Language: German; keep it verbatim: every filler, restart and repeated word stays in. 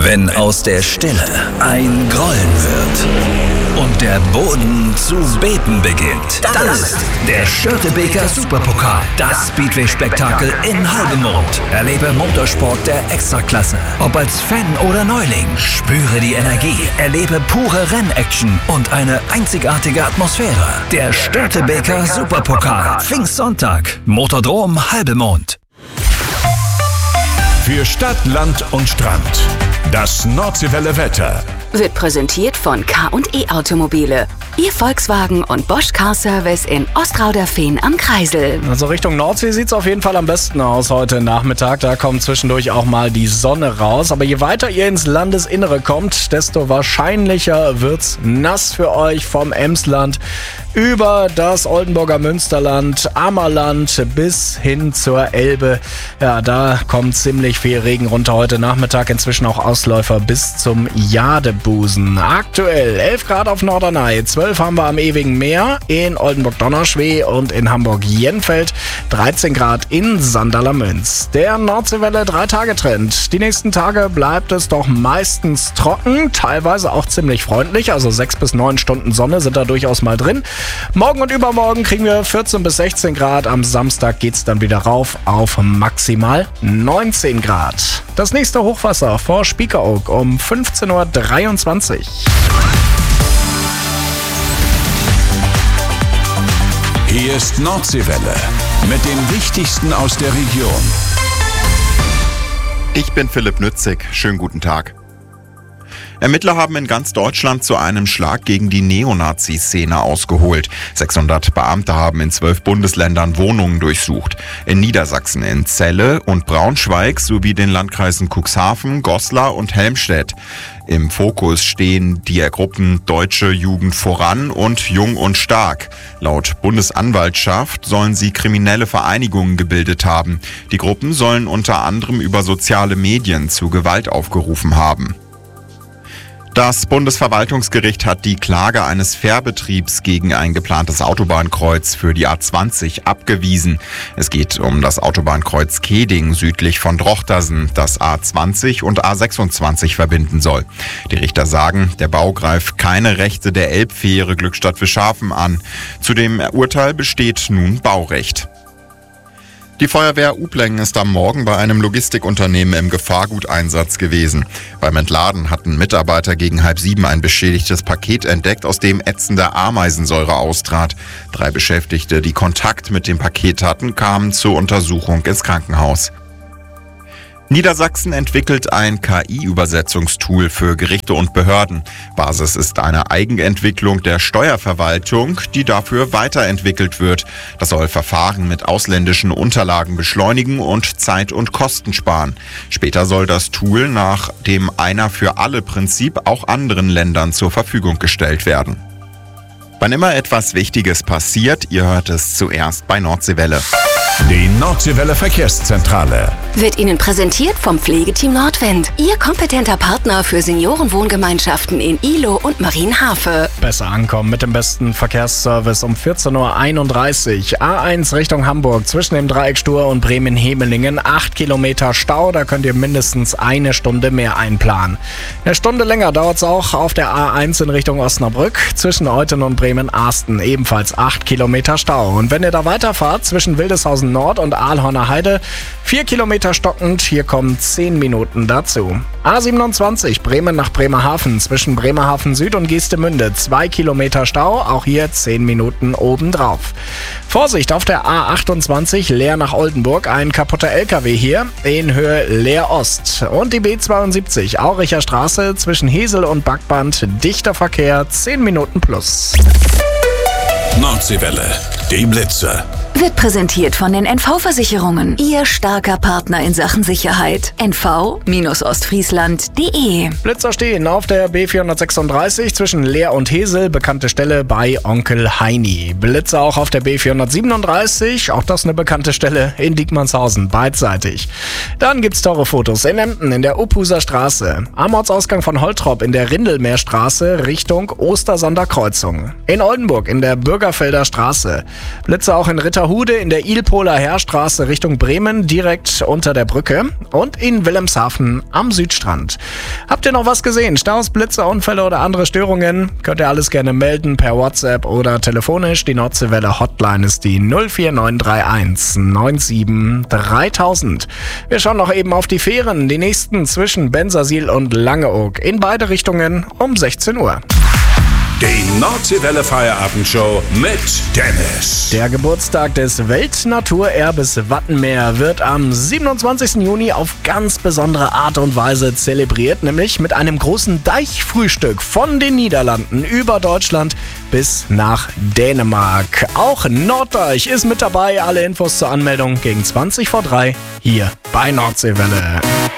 Wenn aus der Stille ein Grollen wird und der Boden zu beben beginnt, dann ist der Störtebeker Superpokal das Speedway-Spektakel in Halbemond. Erlebe Motorsport der Extraklasse. Ob als Fan oder Neuling, spüre die Energie, erlebe pure Rennaction und eine einzigartige Atmosphäre. Der Störtebeker Superpokal. Pfingstsonntag. Motordrom Halbemond. Für Stadt, Land und Strand. Das Nordseewelle Wetter wird präsentiert von K und E Automobile. Ihr Volkswagen und Bosch Car Service in Ostrauderfehn am Kreisel. Also Richtung Nordsee sieht es auf jeden Fall am besten aus heute Nachmittag. Da kommt zwischendurch auch mal die Sonne raus. Aber je weiter ihr ins Landesinnere kommt, desto wahrscheinlicher wird's nass für euch vom Emsland über das Oldenburger Münsterland, Ammerland bis hin zur Elbe. Ja, da kommt ziemlich viel Regen runter heute Nachmittag. Inzwischen auch Ausläufer bis zum Jadebusen. Aktuell elf Grad auf Norderney, zwölf haben wir am Ewigen Meer, in Oldenburg-Donnerschweh und in Hamburg-Jenfeld, dreizehn Grad in Sandalermünz. Der Nordseewelle drei-Tage-Trend. Die nächsten Tage bleibt es doch meistens trocken, teilweise auch ziemlich freundlich, also sechs bis neun Stunden Sonne sind da durchaus mal drin. Morgen und übermorgen kriegen wir vierzehn bis sechzehn Grad, am Samstag geht's dann wieder rauf auf maximal neunzehn Grad. Das nächste Hochwasser vor Spiekeroog um fünfzehn Uhr dreiundzwanzig. Hier ist Nordseewelle mit dem Wichtigsten aus der Region. Ich bin Philipp Nützig. Schönen guten Tag. Ermittler haben in ganz Deutschland zu einem Schlag gegen die Neonazi-Szene ausgeholt. sechshundert Beamte haben in zwölf Bundesländern Wohnungen durchsucht. In Niedersachsen in Celle und Braunschweig sowie den Landkreisen Cuxhaven, Goslar und Helmstedt. Im Fokus stehen die Gruppen Deutsche Jugend voran und Jung und Stark. Laut Bundesanwaltschaft sollen sie kriminelle Vereinigungen gebildet haben. Die Gruppen sollen unter anderem über soziale Medien zu Gewalt aufgerufen haben. Das Bundesverwaltungsgericht hat die Klage eines Fährbetriebs gegen ein geplantes Autobahnkreuz für die A zwanzig abgewiesen. Es geht um das Autobahnkreuz Keding südlich von Drochtersen, das A zwanzig und A sechsundzwanzig verbinden soll. Die Richter sagen, der Bau greift keine Rechte der Elbfähre Glückstadt-Fischhafen an. Zu dem Urteil besteht nun Baurecht. Die Feuerwehr Ublengen ist am Morgen bei einem Logistikunternehmen im Gefahrguteinsatz gewesen. Beim Entladen hatten Mitarbeiter gegen halb sieben ein beschädigtes Paket entdeckt, aus dem ätzende Ameisensäure austrat. Drei Beschäftigte, die Kontakt mit dem Paket hatten, kamen zur Untersuchung ins Krankenhaus. Niedersachsen entwickelt ein K I-Übersetzungstool für Gerichte und Behörden. Basis ist eine Eigenentwicklung der Steuerverwaltung, die dafür weiterentwickelt wird. Das soll Verfahren mit ausländischen Unterlagen beschleunigen und Zeit und Kosten sparen. Später soll das Tool nach dem Einer-für-alle-Prinzip auch anderen Ländern zur Verfügung gestellt werden. Wann immer etwas Wichtiges passiert, ihr hört es zuerst bei Nordseewelle. Die Nordseewelle Verkehrszentrale Wird Ihnen präsentiert vom Pflegeteam Nordwind. Ihr kompetenter Partner für Seniorenwohngemeinschaften in Ihlow und Marienhafe. Besser ankommen mit dem besten Verkehrsservice um vierzehn Uhr einunddreißig. A eins Richtung Hamburg zwischen dem Dreieck Stur und Bremen-Hemelingen. acht Kilometer Stau, da könnt ihr mindestens eine Stunde mehr einplanen. Eine Stunde länger dauert es auch auf der A eins in Richtung Osnabrück zwischen Euthen und Bremen-Arsten. Ebenfalls acht Kilometer Stau. Und wenn ihr da weiterfahrt zwischen Wildeshausen Nord und Aalhorner Heide, vier Kilometer stockend, hier kommen zehn Minuten dazu. A siebenundzwanzig Bremen nach Bremerhaven zwischen Bremerhaven Süd und Geestemünde, zwei Kilometer Stau, auch hier zehn Minuten obendrauf. Vorsicht auf der A achtundzwanzig Leer nach Oldenburg, ein kaputter L K W hier in Höhe Leer Ost. Und die B zweiundsiebzig Auricher Straße zwischen Hesel und Backband, dichter Verkehr, zehn Minuten plus. Nordseewelle, die Blitzer. Wird präsentiert von den N V-Versicherungen. Ihr starker Partner in Sachen Sicherheit. N V Ostfriesland punkt de. Blitzer stehen auf der B vierhundertsechsunddreißig zwischen Leer und Hesel, bekannte Stelle bei Onkel Heini. Blitzer auch auf der B vierhundertsiebenunddreißig, auch das eine bekannte Stelle in Diekmannshausen, beidseitig. Dann gibt's teure Fotos in Emden in der Uphuser Straße, am Ortsausgang von Holtrop in der Rindelmeerstraße Richtung Ostersander Kreuzung. In Oldenburg in der Bürgerfelder Straße. Blitzer auch in Ritterhofen Finsterhude in der Ilpoler Heerstraße Richtung Bremen, direkt unter der Brücke. Und in Wilhelmshaven am Südstrand. Habt ihr noch was gesehen? Staus, Blitze, Unfälle oder andere Störungen? Könnt ihr alles gerne melden per WhatsApp oder telefonisch. Die Nordseewelle Hotline ist die null vier neun drei eins neun sieben dreitausend. Wir schauen noch eben auf die Fähren. Die nächsten zwischen Bensersiel und Langeoog. In beide Richtungen um sechzehn Uhr. Die Nordseewelle Feierabendshow mit Dennis. Der Geburtstag des Weltnaturerbes Wattenmeer wird am siebenundzwanzigsten Juni auf ganz besondere Art und Weise zelebriert, nämlich mit einem großen Deichfrühstück von den Niederlanden über Deutschland bis nach Dänemark. Auch Norddeich ist mit dabei. Alle Infos zur Anmeldung gegen zwanzig vor drei hier bei Nordseewelle.